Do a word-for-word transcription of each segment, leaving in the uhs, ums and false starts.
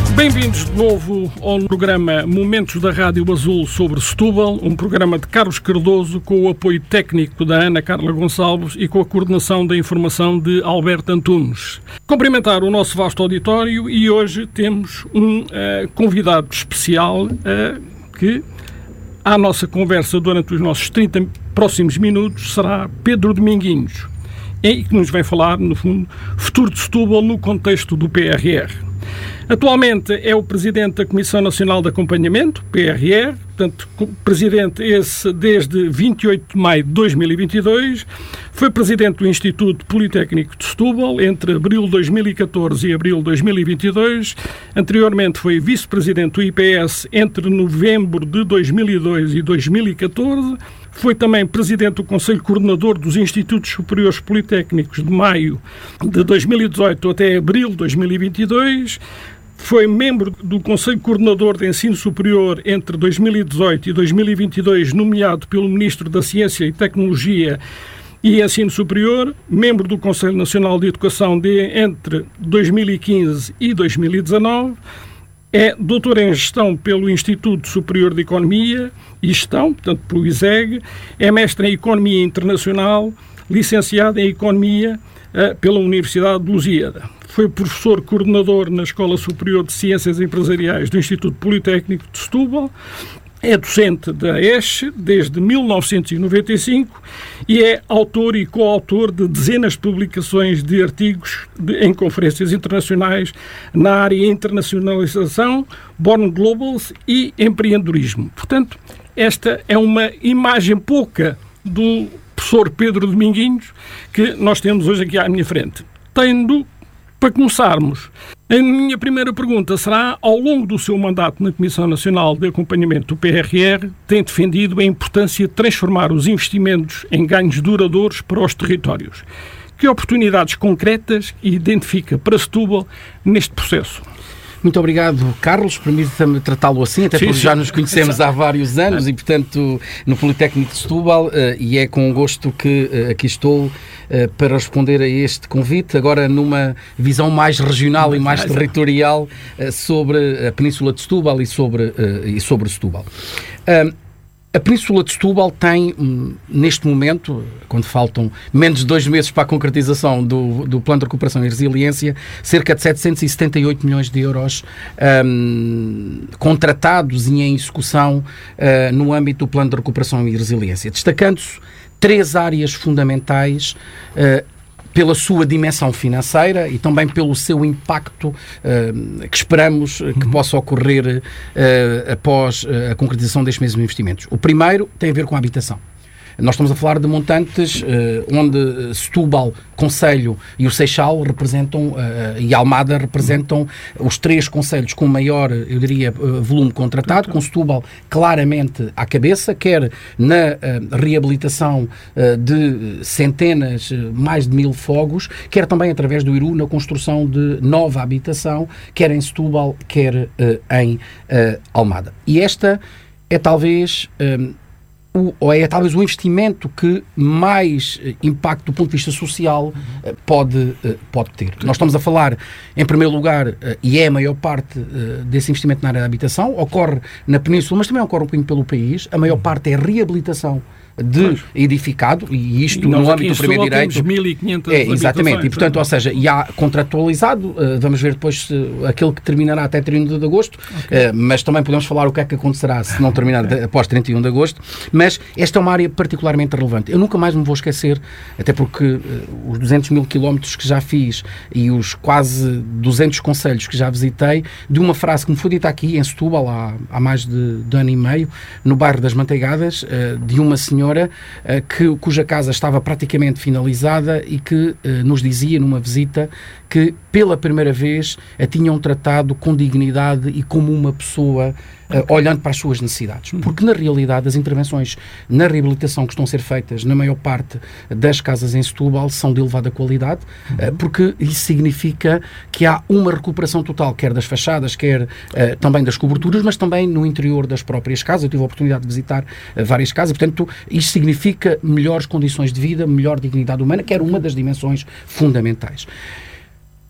Bem-vindos de novo ao programa Momentos da Rádio Azul sobre Setúbal, um programa de Carlos Cardoso com o apoio técnico da Ana Carla Gonçalves e com a coordenação da informação de Alberto Antunes. Cumprimentar o nosso vasto auditório e hoje temos um uh, convidado especial uh, que, à nossa conversa durante os nossos trinta próximos minutos, será Pedro Dominguinhos, e que nos vem falar, no fundo, futuro de Setúbal no contexto do P R R. Atualmente é o Presidente da Comissão Nacional de Acompanhamento, P R R, portanto, Presidente esse desde vinte e oito de maio de dois mil e vinte e dois, foi Presidente do Instituto Politécnico de Setúbal entre abril de dois mil e catorze e abril de dois mil e vinte e dois, anteriormente foi Vice-Presidente do I P S entre novembro de dois mil e dois e dois mil e catorze, foi também Presidente do Conselho Coordenador dos Institutos Superiores Politécnicos de maio de dois mil e dezoito até abril de dois mil e vinte e dois, foi membro do Conselho Coordenador de Ensino Superior entre dois mil e dezoito e dois mil e vinte e dois, nomeado pelo Ministro da Ciência e Tecnologia e Ensino Superior, membro do Conselho Nacional de Educação de, entre dois mil e quinze e dois mil e dezanove, é doutor em Gestão pelo Instituto Superior de Economia e Gestão, portanto pelo I S E G, é mestre em Economia Internacional, licenciado em Economia uh, pela Universidade de Lusíada. Foi professor coordenador na Escola Superior de Ciências Empresariais do Instituto Politécnico de Setúbal, é docente da E S C desde mil novecentos e noventa e cinco e é autor e coautor de dezenas de publicações de artigos de, em conferências internacionais na área de internacionalização, Born Globals e empreendedorismo. Portanto, esta é uma imagem pouca do professor Pedro Dominguinhos que nós temos hoje aqui à minha frente. Tendo, para começarmos, a minha primeira pergunta será: ao longo do seu mandato na Comissão Nacional de Acompanhamento do P R R, tem defendido a importância de transformar os investimentos em ganhos duradouros para os territórios. Que oportunidades concretas identifica para Setúbal neste processo? Muito obrigado, Carlos. Permita-me tratá-lo assim, até sim, porque sim. já nos conhecemos Exato. há vários anos e, portanto, no Politécnico de Setúbal, uh, e é com gosto que uh, aqui estou uh, para responder a este convite, agora numa visão mais regional e mais territorial uh, sobre a Península de Setúbal e sobre, uh, e sobre Setúbal. Uh, A Península de Setúbal tem, neste momento, quando faltam menos de dois meses para a concretização do, do Plano de Recuperação e Resiliência, cerca de setecentos e setenta e oito milhões de euros um, contratados e em execução uh, no âmbito do Plano de Recuperação e Resiliência, destacando-se três áreas fundamentais uh, pela sua dimensão financeira e também pelo seu impacto uh, que esperamos que possa ocorrer uh, após uh, a concretização destes mesmos investimentos. O primeiro tem a ver com a habitação. Nós estamos a falar de montantes uh, onde Setúbal, Conselho e o Seixal representam, uh, e Almada representam os três concelhos com maior, eu diria, uh, volume contratado, com Setúbal claramente à cabeça, quer na uh, reabilitação uh, de centenas, uh, mais de mil fogos, quer também através do Iru na construção de nova habitação, quer em Setúbal, quer uh, em uh, Almada. E esta é talvez... Um, O, ou é talvez o investimento que mais eh, impacto do ponto de vista social eh, pode, eh, pode ter. Nós estamos a falar, em primeiro lugar, eh, e é a maior parte eh, desse investimento na área da habitação, ocorre na Península, mas também ocorre um pouquinho pelo país. A maior parte é a reabilitação de pois. edificado, e isto e no âmbito do primeiro direito. mil e quinhentas é, exatamente, e portanto, ou seja, e há contratualizado, uh, vamos ver depois uh, aquele que terminará até trinta de agosto, okay. uh, mas também podemos falar o que é que acontecerá se não terminar de, após trinta e um de agosto, mas esta é uma área particularmente relevante. Eu nunca mais me vou esquecer, até porque uh, os duzentos mil quilómetros que já fiz e os quase duzentos concelhos que já visitei, de uma frase que me foi dita aqui em Setúbal há, há mais de, de ano e meio, no bairro das Manteigadas, uh, de uma senhora uh, que, cuja casa estava praticamente finalizada e que uh, nos dizia numa visita que pela primeira vez a tinham tratado com dignidade e como uma pessoa uh, olhando para as suas necessidades. Porque na realidade as intervenções na reabilitação que estão a ser feitas na maior parte das casas em Setúbal são de elevada qualidade, uh, porque isso significa que há uma recuperação total, quer das fachadas, quer uh, também das coberturas, mas também no interior das próprias casas. Eu tive a oportunidade de visitar uh, várias casas, portanto isto significa melhores condições de vida, melhor dignidade humana, que era uma das dimensões fundamentais.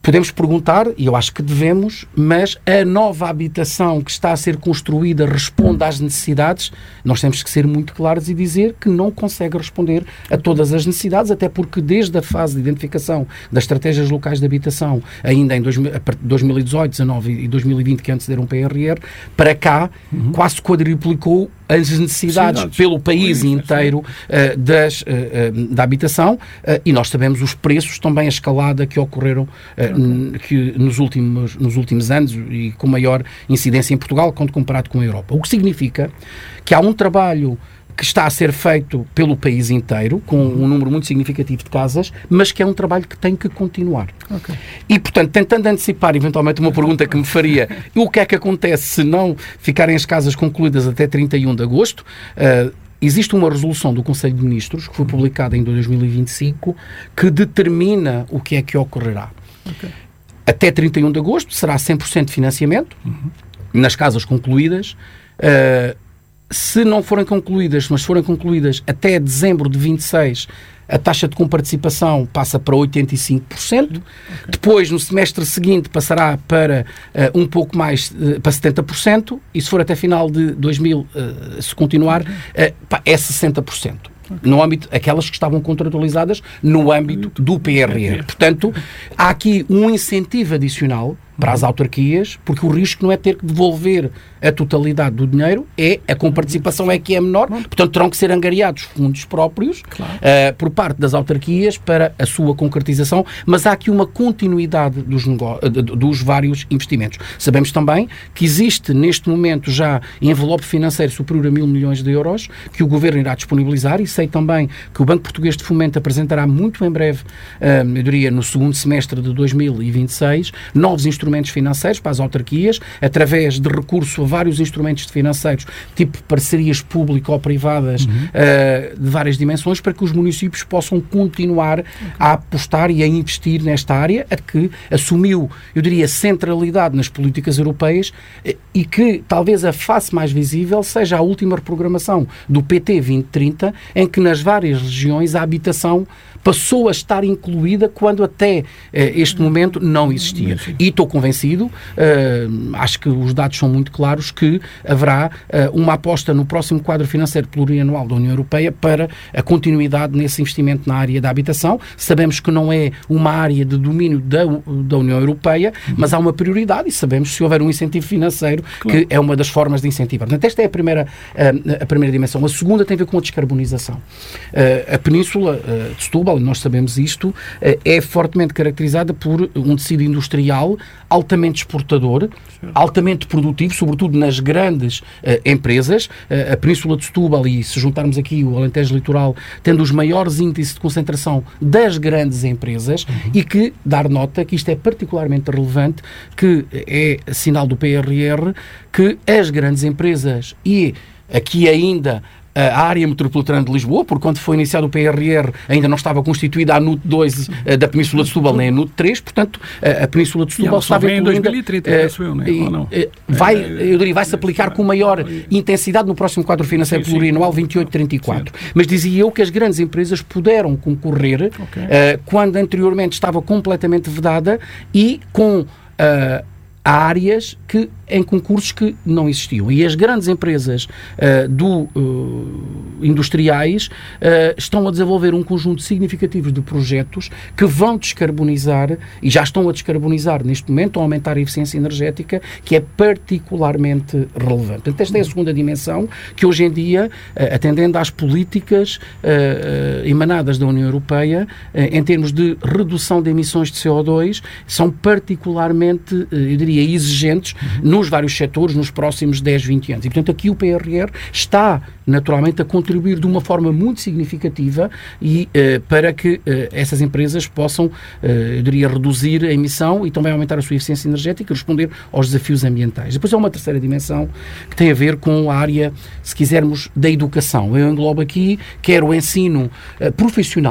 Podemos perguntar, e eu acho que devemos, mas a nova habitação que está a ser construída responde às necessidades? Nós temos que ser muito claros e dizer que não consegue responder a todas as necessidades, até porque desde a fase de identificação das estratégias locais de habitação, ainda em dois mil e dezoito, dezanove e dois mil e vinte, que antecederam o P R R, para cá, uhum. quase quadriplicou as necessidades Cidades. pelo país inteiro uh, das, uh, uh, da habitação, uh, e nós sabemos os preços, também a escalada que ocorreram uh, que nos, últimos, nos últimos anos e com maior incidência em Portugal quando comparado com a Europa. O que significa que há um trabalho que está a ser feito pelo país inteiro, com um número muito significativo de casas, mas que é um trabalho que tem que continuar. Okay. E, portanto, tentando antecipar eventualmente uma pergunta que me faria, o que é que acontece se não ficarem as casas concluídas até trinta e um de agosto? Uh, Existe uma resolução do Conselho de Ministros, que foi publicada em dois mil e vinte e cinco, que determina o que é que ocorrerá. Okay. Até trinta e um de agosto será cem por cento de financiamento uhum. nas casas concluídas. Uh, se não forem concluídas, mas forem concluídas até dezembro de vinte e seis, a taxa de comparticipação passa para oitenta e cinco por cento. Okay. Depois, no semestre seguinte, passará para uh, um pouco mais, uh, para setenta por cento. E se for até final de dois mil, uh, se continuar, uh, é sessenta por cento. Okay. No âmbito, aquelas que estavam contratualizadas no âmbito do P R R. Portanto, há aqui um incentivo adicional para as autarquias, porque o risco não é ter que devolver a totalidade do dinheiro, é a comparticipação é que é menor, portanto terão que ser angariados fundos próprios claro. uh, por parte das autarquias para a sua concretização, mas há aqui uma continuidade dos, dos vários investimentos. Sabemos também que existe neste momento já envelope financeiro superior a mil milhões de euros que o Governo irá disponibilizar, e sei também que o Banco Português de Fomento apresentará muito em breve, uh, eu diria no segundo semestre de dois mil e vinte e seis, novos instrumentos financeiros para as autarquias, através de recurso a vários instrumentos financeiros, tipo parcerias público-privadas uhum. uh, de várias dimensões, para que os municípios possam continuar okay. a apostar e a investir nesta área, a que assumiu, eu diria, centralidade nas políticas europeias, e que talvez a face mais visível seja a última reprogramação do P T vinte trinta, em que nas várias regiões a habitação passou a estar incluída quando até uh, este momento não existia. E estou convencido, uh, acho que os dados são muito claros, que haverá uh, uma aposta no próximo quadro financeiro plurianual da União Europeia para a continuidade nesse investimento na área da habitação. Sabemos que não é uma área de domínio da, da União Europeia, uhum. mas há uma prioridade, e sabemos se houver um incentivo financeiro, claro. que é uma das formas de incentivar. Portanto, esta é a primeira, uh, a primeira dimensão. A segunda tem a ver com a descarbonização. Uh, a Península uh, de Setúbal, nós sabemos isto, é fortemente caracterizada por um tecido industrial altamente exportador, certo. altamente produtivo, sobretudo nas grandes uh, empresas. Uh, a Península de Setúbal, e se juntarmos aqui o Alentejo Litoral, tendo os maiores índices de concentração das grandes empresas, uhum. e que, dar nota, que isto é particularmente relevante, que é sinal do P R R, que as grandes empresas, e aqui ainda a área metropolitana de Lisboa, porque quando foi iniciado o P R R ainda não estava constituída a N U T dois uh, da Península de Setúbal, nem a N U T três, portanto uh, a Península de Setúbal estava incluída... em dois mil e trinta, penso eu, né? Ou não? Vai, eu diria, vai-se aplicar com maior intensidade no próximo quadro financeiro plurianual vinte e oito trinta e quatro. Mas dizia eu que as grandes empresas puderam concorrer okay. uh, quando anteriormente estava completamente vedada, e com... Uh, há áreas que, em concursos que não existiam. E as grandes empresas uh, do, uh, industriais uh, estão a desenvolver um conjunto significativo de projetos que vão descarbonizar, e já estão a descarbonizar neste momento, a aumentar a eficiência energética, que é particularmente relevante. Portanto, esta é a segunda dimensão, que hoje em dia, uh, atendendo às políticas uh, uh, emanadas da União Europeia, uh, em termos de redução de emissões de C O dois, são particularmente, uh, eu diria, exigentes uhum. nos vários setores nos próximos dez, vinte anos. E, portanto, aqui o P R R está, naturalmente, a contribuir de uma forma muito significativa e uh, para que uh, essas empresas possam, uh, eu diria, reduzir a emissão e também aumentar a sua eficiência energética e responder aos desafios ambientais. Depois há uma terceira dimensão que tem a ver com a área, se quisermos, da educação. Eu englobo aqui quer o ensino uh, profissional,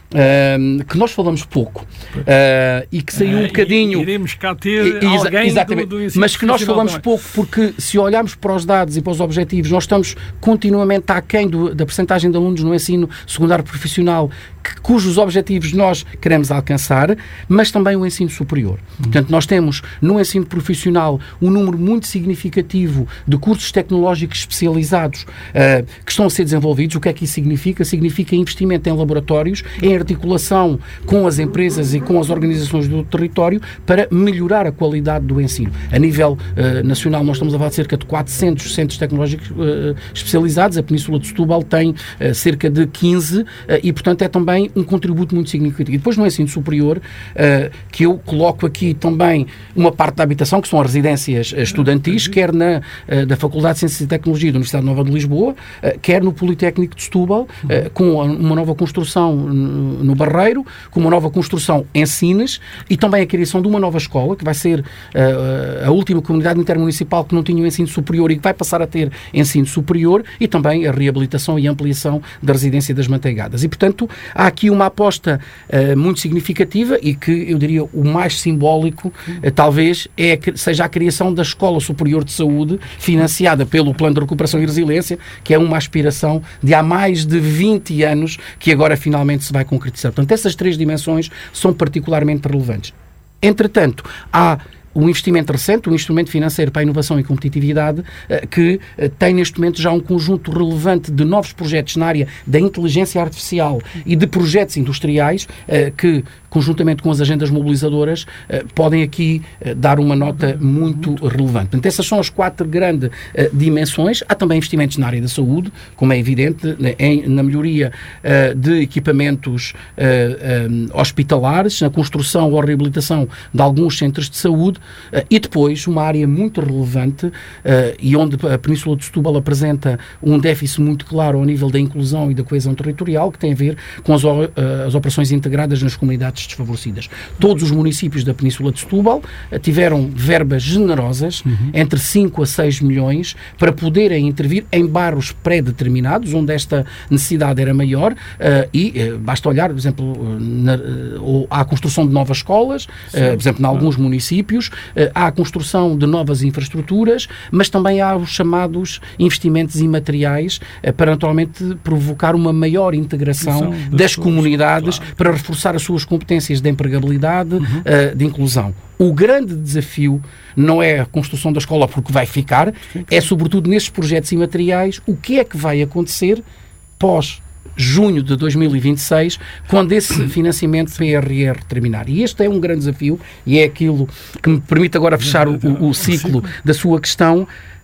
uh, que nós falamos pouco uh, e que saiu um bocadinho... Iremos cá ter e, alguém exatamente, do, do ensino mas que nós falamos também. pouco porque se olharmos para os dados e para os objetivos, nós estamos continuamente aquém do, da percentagem de alunos no ensino secundário profissional que, cujos objetivos nós queremos alcançar, mas também o ensino superior. Uhum. Portanto, nós temos no ensino profissional um número muito significativo de cursos tecnológicos especializados uh, que estão a ser desenvolvidos. O que é que isso significa? Significa investimento em laboratórios, em articulação com as empresas e com as organizações do território para melhorar a qualidade do ensino. A nível uh, nacional, nós estamos a falar de cerca de quatrocentos centros tecnológicos uh, especializados. A Península de Setúbal tem uh, cerca de quinze uh, e, portanto, é também um contributo muito significativo. E depois no ensino superior, uh, que eu coloco aqui também uma parte da habitação, que são as residências estudantis, quer na uh, da Faculdade de Ciências e Tecnologia da Universidade Nova de Lisboa, uh, quer no Politécnico de Setúbal, uh, com uma nova construção no, no Barreiro, com uma nova construção em Sines e também a criação de uma nova escola, que vai ser uh, a última comunidade intermunicipal que não tinha o ensino superior e que vai passar a ter ensino superior, e também a reabilitação e ampliação da residência das Manteigadas. E, portanto, há aqui uma aposta uh, muito significativa e que, eu diria, o mais simbólico, uh, talvez, é a, seja a criação da Escola Superior de Saúde, financiada pelo Plano de Recuperação e Resiliência, que é uma aspiração de há mais de vinte anos que agora finalmente se vai concretizar. Portanto, essas três dimensões são particularmente relevantes. Entretanto, há um investimento recente, um instrumento financeiro para a inovação e competitividade, que tem neste momento já um conjunto relevante de novos projetos na área da inteligência artificial e de projetos industriais que, conjuntamente com as agendas mobilizadoras, podem aqui dar uma nota muito relevante. Portanto, essas são as quatro grandes dimensões. Há também investimentos na área da saúde, como é evidente, na melhoria de equipamentos hospitalares, na construção ou reabilitação de alguns centros de saúde. Uh, e depois, uma área muito relevante uh, e onde a Península de Setúbal apresenta um déficit muito claro ao nível da inclusão e da coesão territorial, que tem a ver com as, uh, as operações integradas nas comunidades desfavorecidas. Todos os municípios da Península de Setúbal uh, tiveram verbas generosas, uhum. entre cinco a seis milhões, para poderem intervir em bairros pré-determinados, onde esta necessidade era maior, uh, e uh, basta olhar, por exemplo, na, uh, à construção de novas escolas, uh, por exemplo, em alguns municípios, há a construção de novas infraestruturas, mas também há os chamados investimentos imateriais para, naturalmente, provocar uma maior integração das, das comunidades, claro, para reforçar as suas competências de empregabilidade, uhum. de inclusão. O grande desafio não é a construção da escola, porque vai ficar, é, sobretudo, nesses projetos imateriais, o que é que vai acontecer pós junho de dois mil e vinte e seis, quando esse financiamento P R R terminar. E este é um grande desafio e é aquilo que me permite agora fechar o, o, o ciclo da sua questão.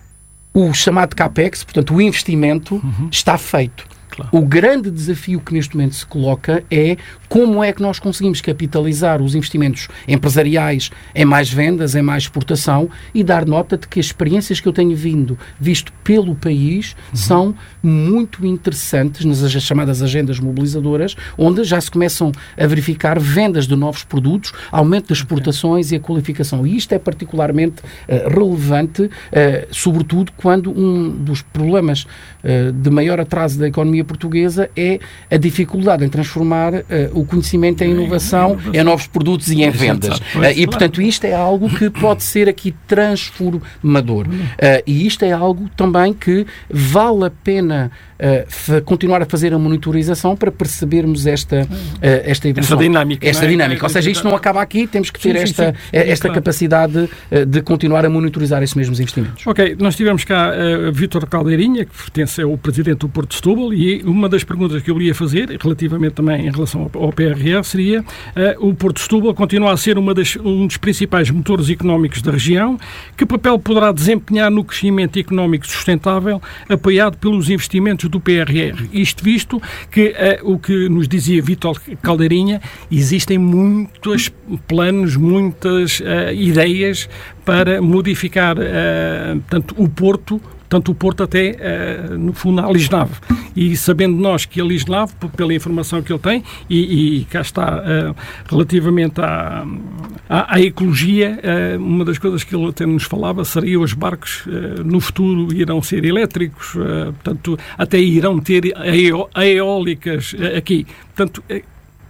O chamado CAPEX, portanto, o investimento, uhum. está feito. Claro. O grande desafio que neste momento se coloca é como é que nós conseguimos capitalizar os investimentos empresariais em mais vendas, em mais exportação, e dar nota de que as experiências que eu tenho vindo, visto pelo país, uhum. são muito interessantes nas chamadas agendas mobilizadoras, onde já se começam a verificar vendas de novos produtos, aumento das exportações okay. e a qualificação. E isto é particularmente uh, relevante, uh, sobretudo quando um dos problemas uh, de maior atraso da economia portuguesa é a dificuldade em transformar uh, o conhecimento em inovação, em novos produtos e em vendas. Uh, e, portanto, isto é algo que pode ser aqui transformador. Uh, e isto é algo também que vale a pena uh, continuar a fazer a monitorização para percebermos esta, uh, esta evolução. Esta dinâmica. Esta dinâmica. Ou seja, isto não acaba aqui, temos que ter sim, esta, sim, sim. esta claro. capacidade uh, de continuar a monitorizar esses mesmos investimentos. Ok, nós tivemos cá uh, Vítor Caldeirinha, que pertence ao presidente do Porto de Setúbal, e uma das perguntas que eu ia fazer, relativamente também em relação ao, ao P R R, seria uh, o Porto de Setúbal continua a ser uma das, um dos principais motores económicos da região. Que papel poderá desempenhar no crescimento económico sustentável apoiado pelos investimentos do P R R? Isto visto que uh, o que nos dizia Vítor Caldeirinha, existem muitos planos, muitas uh, ideias para modificar uh, tanto o Porto, tanto o Porto até, uh, no fundo, a Lisnave. E sabendo nós que a Lisnave, pela informação que ele tem, e, e cá está, uh, relativamente à, à, à ecologia, uh, uma das coisas que ele até nos falava seria os barcos uh, no futuro irão ser elétricos, uh, portanto, até irão ter eó- eólicas uh, aqui. Portanto, uh,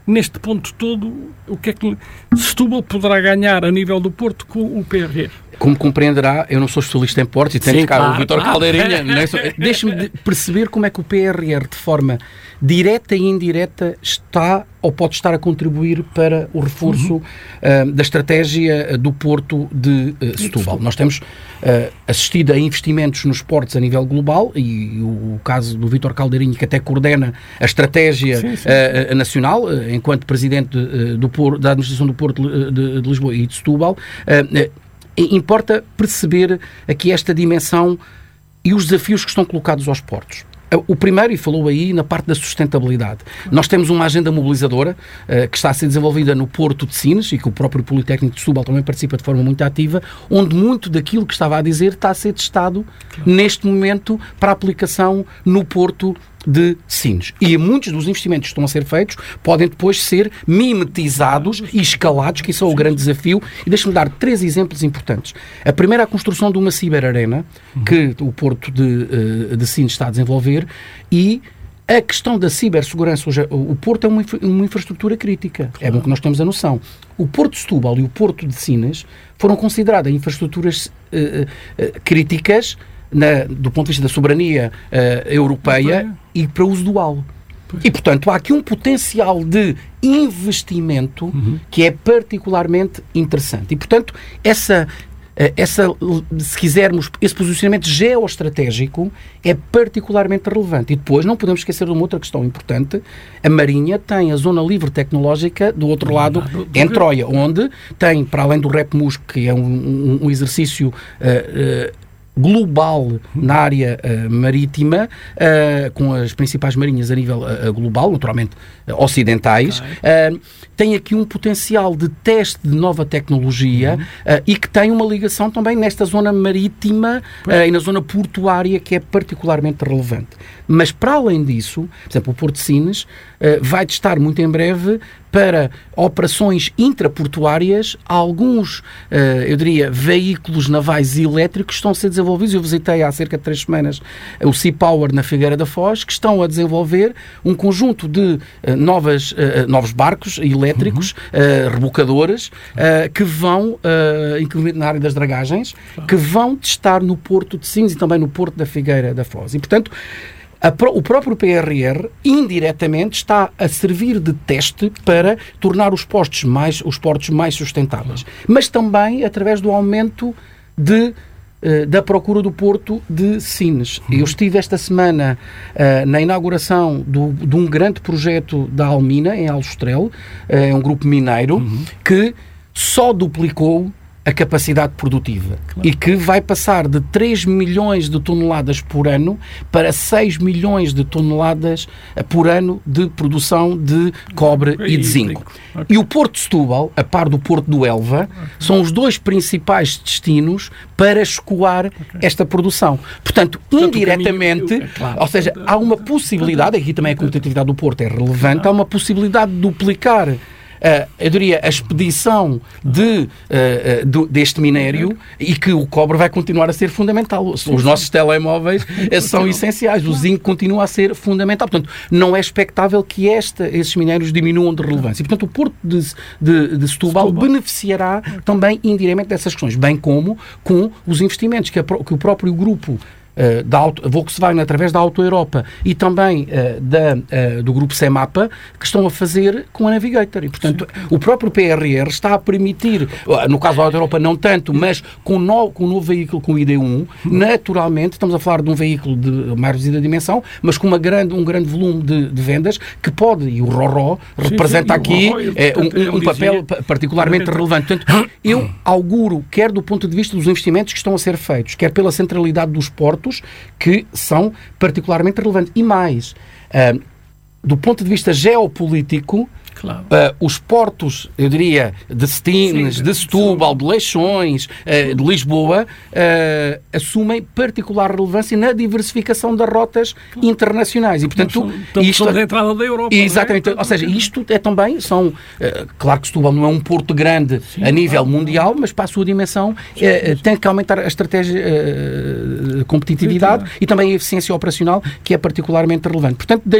neste ponto todo, o que é que Setúbal poderá ganhar a nível do Porto com o P R R? Como compreenderá, eu não sou especialista em portos e tenho Sim, cá claro, o Vítor claro. Caldeirinha. É? Deixe-me de perceber como é que o P R R, de forma direta e indireta, está ou pode estar a contribuir para o reforço uhum. uh, da estratégia do Porto de uh, Setúbal. Nós temos uh, assistido a investimentos nos portos a nível global e o, o caso do Vítor Caldeirinha, que até coordena a estratégia sim, sim. Uh, nacional, uh, enquanto presidente uh, do Porto, da administração do Porto de, de Lisboa e de Setúbal, uh, uh, importa perceber aqui esta dimensão e os desafios que estão colocados aos portos. O primeiro, e falou aí, na parte da sustentabilidade. Nós temos uma agenda mobilizadora uh, que está a ser desenvolvida no Porto de Sines e que o próprio Politécnico de Setúbal também participa de forma muito ativa, onde muito daquilo que estava a dizer está a ser testado claro. neste momento para aplicação no Porto de Sines. E muitos dos investimentos que estão a ser feitos podem depois ser mimetizados e escalados, que isso é o grande desafio. E deixe-me dar três exemplos importantes. A primeira é a construção de uma ciberarena que o Porto de, de Sines está a desenvolver e a questão da cibersegurança. Hoje, o Porto é uma, uma infraestrutura crítica. Claro. É bom que nós temos a noção. O Porto de Setúbal e o Porto de Sines foram consideradas infraestruturas uh, uh, críticas Na, do ponto de vista da soberania uh, europeia e para uso dual. Pois. E, portanto, há aqui um potencial de investimento uhum. que é particularmente interessante. E, portanto, essa, uh, essa, se quisermos, esse posicionamento geoestratégico é particularmente relevante. E depois não podemos esquecer de uma outra questão importante. A Marinha tem a zona livre tecnológica do outro lado, do, do, em Troia, onde tem, para além do REPMUS, que é um, um, um exercício uh, uh, global na área uh, marítima, uh, com as principais marinhas a nível uh, global, naturalmente uh, ocidentais, okay. uh, tem aqui um potencial de teste de nova tecnologia uhum. uh, e que tem uma ligação também nesta zona marítima uh, e na zona portuária que é particularmente relevante. Mas para além disso, por exemplo, o Porto de Sines uh, vai testar muito em breve para operações intraportuárias alguns, uh, eu diria, veículos navais elétricos que estão a ser desenvolvidos. Eu visitei há cerca de três semanas o Sea Power na Figueira da Foz, que estão a desenvolver um conjunto de uh, novas, uh, novos barcos elétricos, uhum. uh, rebocadores, uh, que vão, uh, inclusive na área das dragagens, uhum. que vão testar no Porto de Sines e também no Porto da Figueira da Foz. E, portanto, A, o próprio P R R, indiretamente, está a servir de teste para tornar os portos mais, os portos mais sustentáveis. Mas também através do aumento de, uh, da procura do Porto de Sines. Uhum. Eu estive esta semana uh, na inauguração do, de um grande projeto da Almina, em Aljustrel, é uh, um grupo mineiro, uhum. que só duplicou a capacidade produtiva, claro. E que vai passar de três milhões de toneladas por ano para seis milhões de toneladas por ano de produção de cobre e, e de zinco. Okay. E o Porto de Setúbal, a par do Porto do Elva, okay. são os dois principais destinos para escoar okay. esta produção. Portanto, Portanto indiretamente, caminho, é claro. Ou seja, há uma possibilidade, aqui também a competitividade do Porto é relevante, há uma possibilidade de duplicar Uh, eu diria, a expedição de, uh, uh, do, deste minério e que o cobre vai continuar a ser fundamental. Os nossos telemóveis são essenciais. O zinco continua a ser fundamental. Portanto, não é expectável que esta, esses minérios diminuam de relevância. E, portanto, o Porto de, de, de Setúbal, Setúbal beneficiará também indiretamente dessas questões, bem como com os investimentos que, a, que o próprio grupo Uh, da Auto, Volkswagen, através da Auto Europa e também uh, da, uh, do grupo Semapa, que estão a fazer com a Navigator. E, portanto, sim. o próprio P R R está a permitir, uh, no caso da Auto Europa não tanto, mas com, no, com o novo veículo, com o I D um, naturalmente, estamos a falar de um veículo de mais reduzida dimensão, mas com uma grande, um grande volume de, de vendas, que pode, e o Roró representa sim, aqui Roró, é, um, um papel dizia, particularmente relevante. Portanto, eu auguro, quer do ponto de vista dos investimentos que estão a ser feitos, quer pela centralidade dos portos, que são particularmente relevantes. E mais, uh, do ponto de vista geopolítico, claro. uh, os portos, eu diria, de Sines, de Setúbal, de Leixões, uh, de Lisboa, uh, assumem particular relevância na diversificação das rotas claro. internacionais. E, portanto, estamos isto da entrada da Europa. Exatamente. É? Ou seja, isto é também, são, uh, claro que Setúbal não é um porto grande sim, a nível claro. mundial, mas para a sua dimensão uh, tem que aumentar a estratégia uh, de competitividade sim, claro. e também a eficiência operacional, que é particularmente relevante. Portanto, dei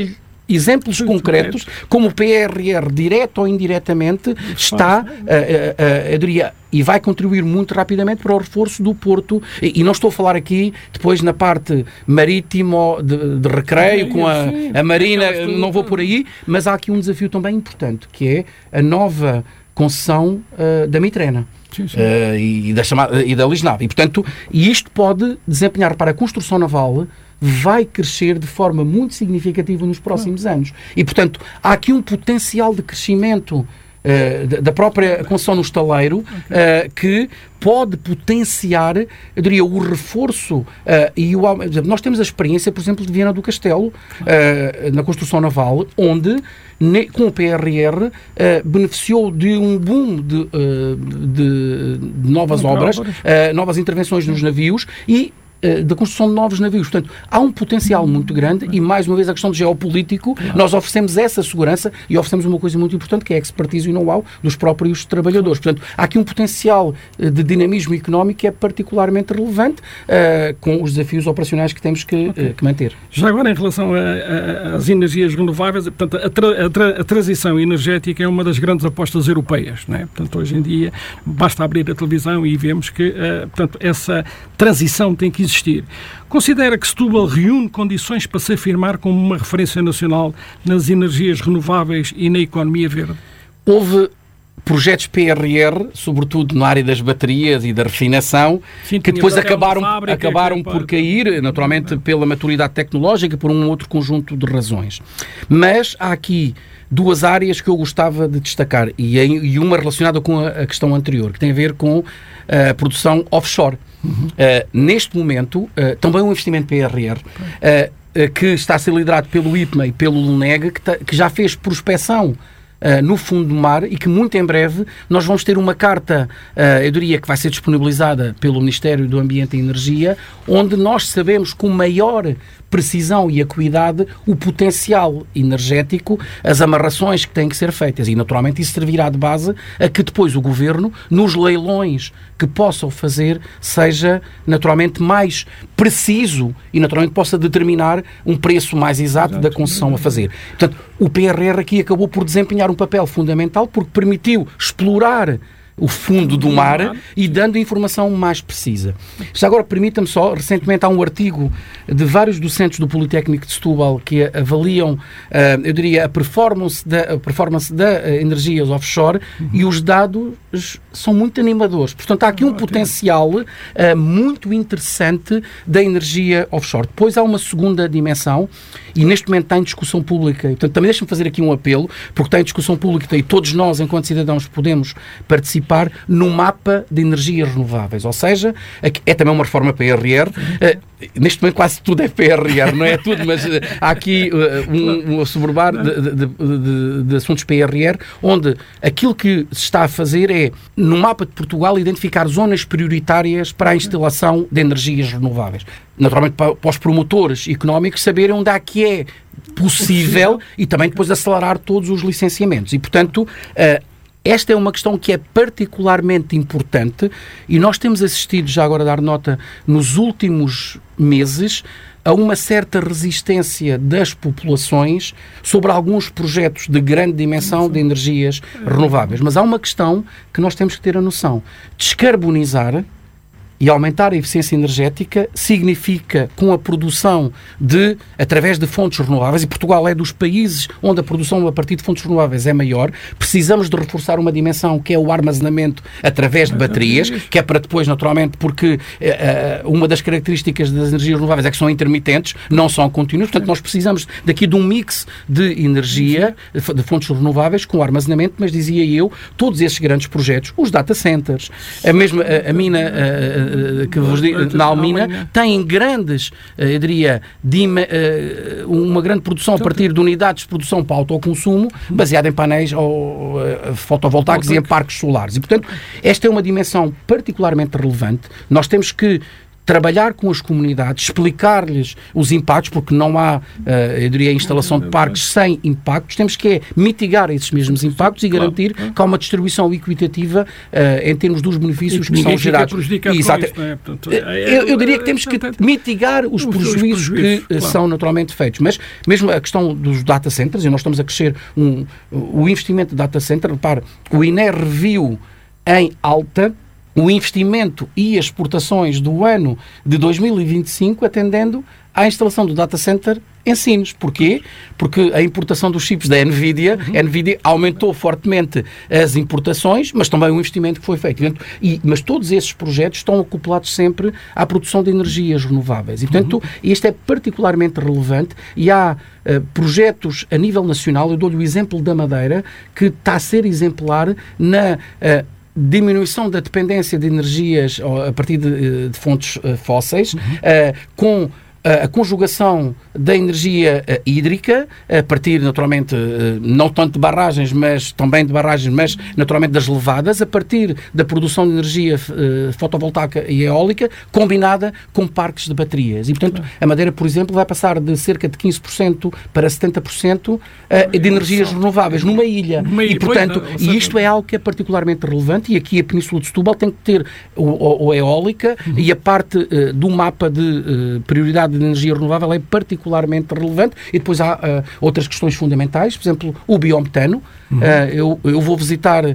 exemplos Muito concretos, concreto. como o P R R, direto ou indiretamente, está, uh, uh, uh, eu diria, e vai contribuir muito rapidamente para o reforço do Porto. E, e não estou a falar aqui depois na parte marítima de, de recreio, com a, a Marina, não vou por aí, mas há aqui um desafio também importante, que é a nova concessão uh, da Mitrena. Sim, sim. Uh, e, da chamada, e da Lisnave. E, portanto, e isto pode desempenhar para a construção naval, vai crescer de forma muito significativa nos próximos anos. E, portanto, há aqui um potencial de crescimento uh, da própria concessão no estaleiro uh, que pode potenciar, eu diria, o reforço uh, e o... Nós temos a experiência, por exemplo, de Viana do Castelo, uh, na construção naval, onde Ne, com o P R R, uh, beneficiou de um boom de, uh, de, de novas obras, uh, novas intervenções nos navios e da construção de novos navios. Portanto, há um potencial muito grande e, mais uma vez, a questão do geopolítico, claro. Nós oferecemos essa segurança e oferecemos uma coisa muito importante, que é a expertise e o know-how dos próprios trabalhadores. Portanto, há aqui um potencial de dinamismo económico que é particularmente relevante uh, com os desafios operacionais que temos que, okay. uh, que manter. Já agora, em relação às energias renováveis, portanto, a, tra, a, tra, a transição energética é uma das grandes apostas europeias, não é? Portanto, hoje em dia, basta abrir a televisão e vemos que, uh, portanto, essa transição tem que existir. Considera que Setúbal reúne condições para se afirmar como uma referência nacional nas energias renováveis e na economia verde? Houve projetos P R R, sobretudo na área das baterias e da refinação, Sim, que depois acabaram, fábrica, acabaram que por cair, naturalmente pela maturidade tecnológica, por um outro conjunto de razões. Mas há aqui duas áreas que eu gostava de destacar, e, e uma relacionada com a, a questão anterior, que tem a ver com a produção offshore. Uhum. Uh, neste momento, uh, também um investimento P R R, uh, uh, que está a ser liderado pelo I P M A e pelo LUNEG, que, ta, que já fez prospecção Uh, no fundo do mar e que muito em breve nós vamos ter uma carta, uh, eu diria que vai ser disponibilizada pelo Ministério do Ambiente e Energia, onde nós sabemos com maior precisão e acuidade o potencial energético, as amarrações que têm que ser feitas e naturalmente isso servirá de base a que depois o Governo, nos leilões que possam fazer, seja naturalmente mais preciso e naturalmente possa determinar um preço mais exato da concessão a fazer. Portanto, o P R R aqui acabou por desempenhar um papel fundamental porque permitiu explorar o fundo do mar e dando informação mais precisa. Já agora, permita-me só, recentemente há um artigo de vários docentes do Politécnico de Setúbal que avaliam, uh, eu diria, a performance da, a performance da uh, energias offshore uhum. e os dados são muito animadores. Portanto, há aqui um potencial uh, muito interessante da energia offshore. Depois há uma segunda dimensão e neste momento está em discussão pública. E, portanto, também deixa-me fazer aqui um apelo, porque está em discussão pública e todos nós, enquanto cidadãos, podemos participar no mapa de energias renováveis. Ou seja, é também uma reforma P R R. Uh, neste momento quase tudo é P R R, não é tudo, mas uh, há aqui uh, um, um sobrevivir de, de, de, de assuntos P R R, onde aquilo que se está a fazer é, no mapa de Portugal, identificar zonas prioritárias para a instalação de energias renováveis. Naturalmente, para, para os promotores económicos saberem onde há que é possível e também depois acelerar todos os licenciamentos. E, portanto, uh, esta é uma questão que é particularmente importante e nós temos assistido, já agora a dar nota, nos últimos meses, a uma certa resistência das populações sobre alguns projetos de grande dimensão de energias renováveis. Mas há uma questão que nós temos que ter a noção. Descarbonizar e aumentar a eficiência energética significa com a produção de, através de fontes renováveis, e Portugal é dos países onde a produção a partir de fontes renováveis é maior, precisamos de reforçar uma dimensão que é o armazenamento através de baterias, que é para depois, naturalmente, porque uh, uma das características das energias renováveis é que são intermitentes, não são contínuas, portanto nós precisamos daqui de um mix de energia, de fontes renováveis com armazenamento, mas dizia eu, todos esses grandes projetos, os data centers, a mesma a, a mina a, que vos digo, na Almina, têm grandes, eu diria, uma grande produção a partir de unidades de produção para autoconsumo, baseada em painéis ou, fotovoltaicos e em parques solares. E, portanto, esta é uma dimensão particularmente relevante. Nós temos que trabalhar com as comunidades, explicar-lhes os impactos, porque não há, uh, eu diria, a instalação de parques sem impactos. Temos que é mitigar esses mesmos impactos e garantir claro, claro. que há uma distribuição equitativa uh, em termos dos benefícios que, que são gerados. Exato. Isto, é? Portanto, é, eu, eu diria que temos que mitigar os, os prejuízos, prejuízos que claro. são naturalmente feitos. Mas mesmo a questão dos data centers, e nós estamos a crescer um, o investimento de data center, repare, o I N E reviu em alta o investimento e as exportações do ano de dois mil e vinte e cinco atendendo à instalação do data center em Sines. Porquê? Porque a importação dos chips da NVIDIA, uhum. a NVIDIA aumentou fortemente as importações, mas também o investimento que foi feito. E, mas todos esses projetos estão acoplados sempre à produção de energias renováveis. E, portanto, uhum. isto é particularmente relevante e há uh, projetos a nível nacional. Eu dou-lhe o exemplo da Madeira, que está a ser exemplar na uh, diminuição da dependência de energias a partir de, de fontes uh, fósseis, uhum. uh, com a conjugação da energia uh, hídrica, a partir, naturalmente, uh, não tanto de barragens, mas também de barragens, mas, naturalmente, das levadas, a partir da produção de energia uh, fotovoltaica e eólica, combinada com parques de baterias. E, portanto, a Madeira, por exemplo, vai passar de cerca de quinze por cento para setenta por cento uh, de energias renováveis numa ilha. E, portanto, e isto é algo que é particularmente relevante, e aqui a Península de Setúbal tem que ter o, o, o eólica, uhum. e a parte uh, do mapa de uh, prioridade de energia renovável é particularmente relevante. E depois há uh, outras questões fundamentais, por exemplo, o biometano. Uhum. Uh, eu, eu vou visitar uh,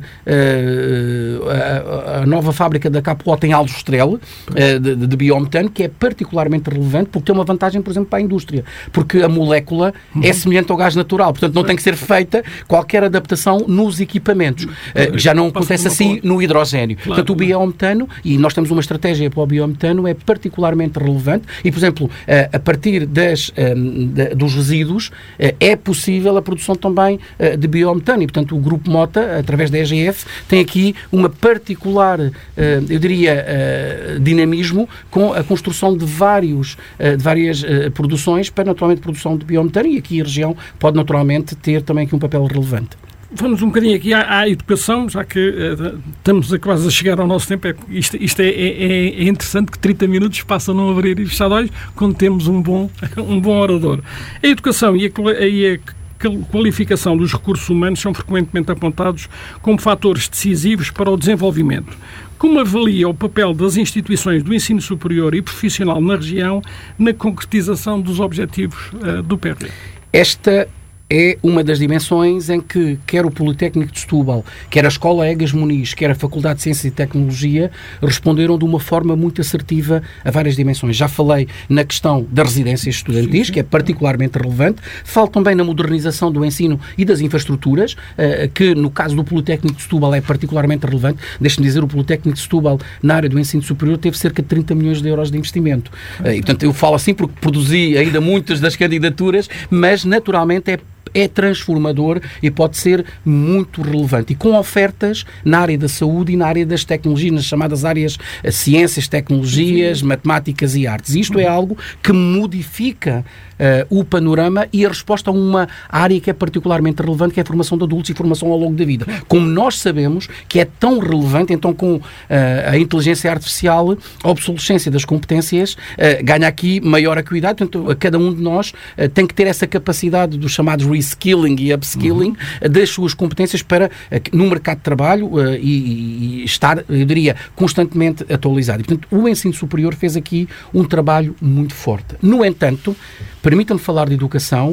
a, a nova fábrica da Capote em Aljustrel, uh, de, de biometano, que é particularmente relevante porque tem uma vantagem, por exemplo, para a indústria. Porque a molécula uhum. é semelhante ao gás natural. Portanto, não tem que ser feita qualquer adaptação nos equipamentos. Uh, já não acontece assim no hidrogénio. Claro. Portanto, o biometano, e nós temos uma estratégia para o biometano, é particularmente relevante. E, por exemplo, uh, a partir das, um, da, dos resíduos, uh, é possível a produção também uh, de biometano. E, portanto, o Grupo Mota, através da E G F, tem aqui uma particular, uh, eu diria, uh, dinamismo com a construção de, vários, uh, de várias uh, produções para, naturalmente, produção de biometano, e aqui a região pode, naturalmente, ter também aqui um papel relevante. Vamos um bocadinho aqui à, à educação, já que uh, estamos a quase a chegar ao nosso tempo. É, isto isto é, é, é interessante que trinta minutos passam a não abrir e fechar olhos quando temos um bom, um bom orador. A educação e a, e a qualificação dos recursos humanos são frequentemente apontados como fatores decisivos para o desenvolvimento. Como avalia o papel das instituições do ensino superior e profissional na região na concretização dos objetivos uh, do P R D? Esta é uma das dimensões em que quer o Politécnico de Setúbal, quer a Escola Egas Muniz, quer a Faculdade de Ciência e Tecnologia responderam de uma forma muito assertiva a várias dimensões. Já falei na questão das residências estudantis, sim, sim. que é particularmente relevante. Falo também na modernização do ensino e das infraestruturas, que no caso do Politécnico de Setúbal é particularmente relevante. Deixe-me dizer, o Politécnico de Setúbal na área do ensino superior teve cerca de trinta milhões de euros de investimento. E, portanto, eu falo assim porque produzi ainda muitas das candidaturas, mas naturalmente é é transformador e pode ser muito relevante. E com ofertas na área da saúde e na área das tecnologias, nas chamadas áreas ciências, tecnologias, matemáticas e artes. Isto é algo que modifica uh, o panorama e a resposta a uma área que é particularmente relevante, que é a formação de adultos e formação ao longo da vida. Como nós sabemos que é tão relevante, então com uh, a inteligência artificial, a obsolescência das competências uh, ganha aqui maior acuidade. Portanto, cada um de nós uh, tem que ter essa capacidade dos chamados reskilling e upskilling uhum. das suas competências para, no mercado de trabalho uh, e, e estar, eu diria, constantemente atualizado. E, portanto, o ensino superior fez aqui um trabalho muito forte. No entanto, permita-me falar de educação,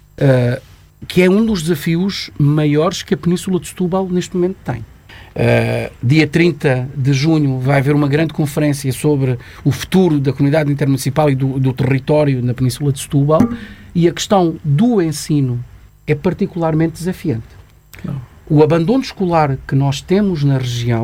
uh, que é um dos desafios maiores que a Península de Setúbal neste momento tem. Uh, dia trinta de junho vai haver uma grande conferência sobre o futuro da comunidade intermunicipal e do, do território na Península de Setúbal, e a questão do ensino é particularmente desafiante. Não. O abandono escolar que nós temos na região